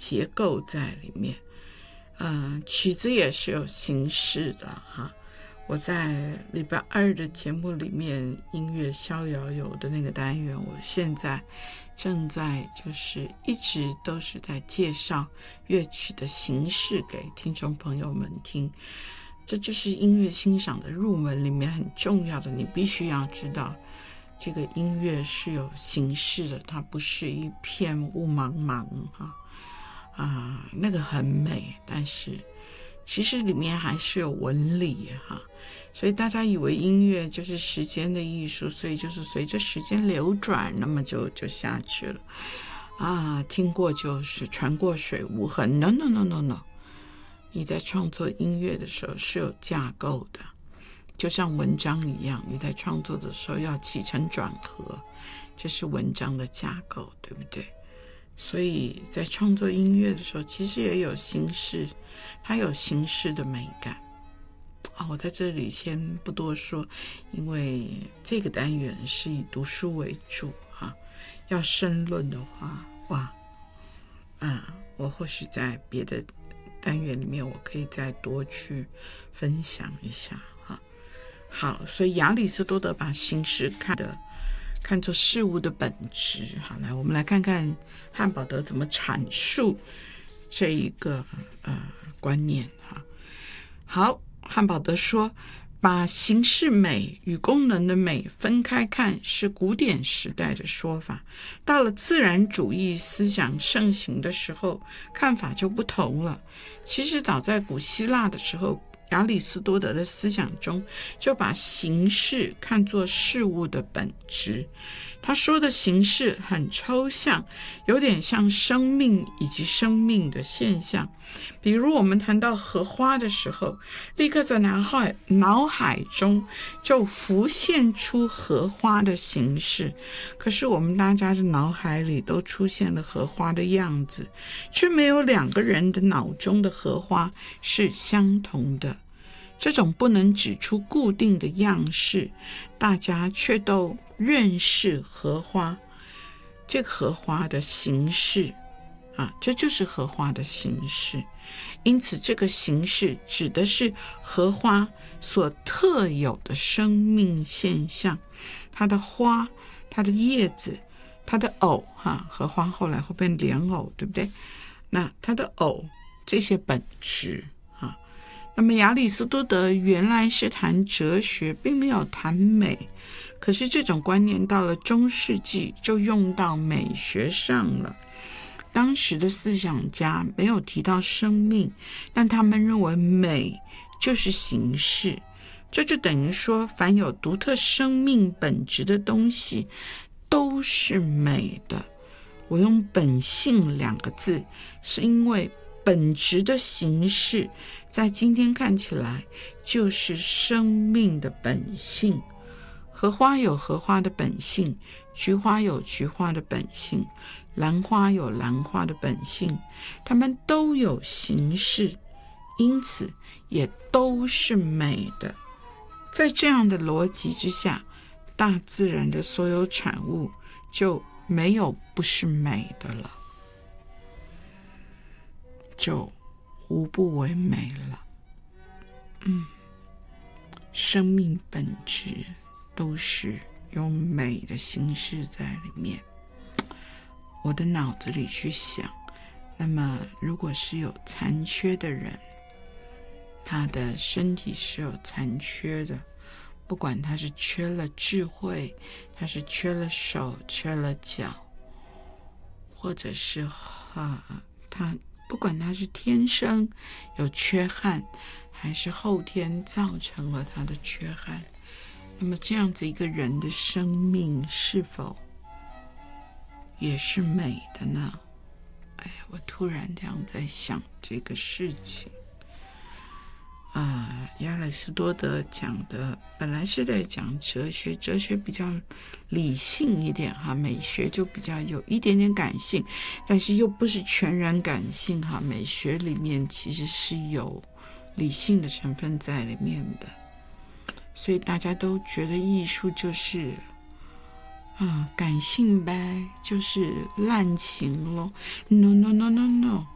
结构在里面。曲子也是有形式的哈。我在礼拜二的节目里面音乐逍遥游的那个单元，我现在正在就是一直都是在介绍乐曲的形式给听众朋友们听。这就是音乐欣赏的入门里面很重要的，你必须要知道这个音乐是有形式的，它不是一片雾茫茫那个很美，但是其实里面还是有纹理哈。所以大家以为音乐就是时间的艺术，所以就是随着时间流转，那么就下去了听过就是船过水无痕。 No， 你在创作音乐的时候是有架构的，就像文章一样，你在创作的时候要起承转合，这是文章的架构，对不对？所以在创作音乐的时候其实也有形式，它有形式的美感。我在这里先不多说，因为这个单元是以读书为主要申论的话，我或许在别的单元里面我可以再多去分享一下好，所以亚里士多德把形式看作事物的本质。好，来我们来看看汉堡德怎么阐述这一个观念好，汉堡德说，把形式美与功能的美分开看是古典时代的说法，到了自然主义思想盛行的时候，看法就不同了。其实早在古希腊的时候，亚里士多德的思想中就把形式看作事物的本质。他说的形式很抽象，有点像生命以及生命的现象。比如我们谈到荷花的时候，立刻在脑海中就浮现出荷花的形式，可是我们大家的脑海里都出现了荷花的样子，却没有两个人的脑中的荷花是相同的。这种不能指出固定的样式，大家却都认识荷花，这个荷花的形式这就是荷花的形式。因此这个形式指的是荷花所特有的生命现象，它的花，它的叶子，它的藕荷花后来会变莲藕，对不对？那它的藕，这些本质那么亚里士多德原来是谈哲学，并没有谈美，可是这种观念到了中世纪就用到美学上了。当时的思想家没有提到生命，但他们认为美就是形式，这就等于说凡有独特生命本质的东西都是美的。我用本性两个字，是因为本质的形式在今天看起来就是生命的本性。荷花有荷花的本性，菊花有菊花的本性，兰花有兰花的本性，它们都有形式，因此也都是美的。在这样的逻辑之下，大自然的所有产物就没有不是美的了，就无不为美了。生命本质都是有美的形式在里面。我的脑子里去想，那么如果是有残缺的人，他的身体是有残缺的，不管他是缺了智慧，他是缺了手，缺了脚，或者是他不管他是天生有缺憾，还是后天造成了他的缺憾，那么这样子一个人的生命是否也是美的呢？我突然这样在想这个事情。亚里士多德讲的本来是在讲哲学，哲学比较理性一点美学就比较有一点点感性，但是又不是全然感性美学里面其实是有理性的成分在里面的，所以大家都觉得艺术就是感性呗，就是滥情咯。No，